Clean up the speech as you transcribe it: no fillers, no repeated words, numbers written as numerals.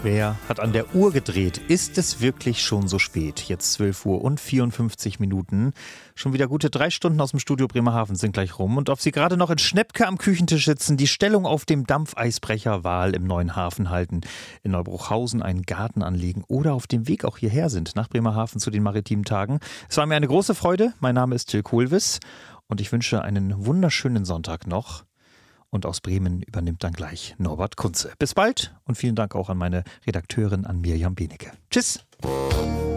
Wer hat an der Uhr gedreht? Ist es wirklich schon so spät? Jetzt 12 Uhr und 54 Minuten. Schon wieder gute 3 Stunden aus dem Studio Bremerhaven sind gleich rum. Und ob Sie gerade noch in Schnepke am Küchentisch sitzen, die Stellung auf dem Dampfeisbrecher Wal im neuen Hafen halten, in Neubruchhausen einen Garten anlegen oder auf dem Weg auch hierher sind, nach Bremerhaven zu den maritimen Tagen. Es war mir eine große Freude. Mein Name ist Till Kohlwiss und ich wünsche einen wunderschönen Sonntag noch. Und aus Bremen übernimmt dann gleich Norbert Kunze. Bis bald und vielen Dank auch an meine Redakteurin, an Mirjam Benecke. Tschüss!